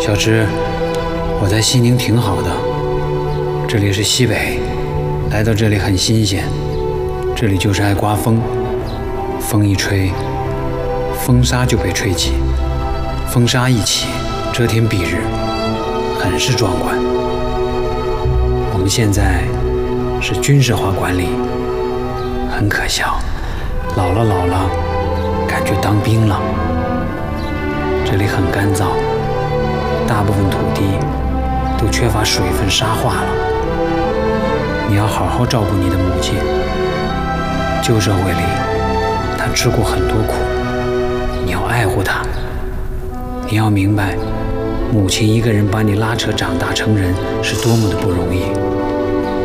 小芝，我在西宁挺好的，这里是西北，来到这里很新鲜。这里就是爱刮风，风一吹，风沙就被吹起，风沙一起，遮天蔽日，很是壮观。我们现在是军事化管理，很可笑，老了，感觉当兵了。这里很干燥，大部分土地都缺乏水分，沙化了。你要好好照顾你的母亲。旧社会里，她吃过很多苦，你要爱护她。你要明白，母亲一个人把你拉扯长大成人是多么的不容易。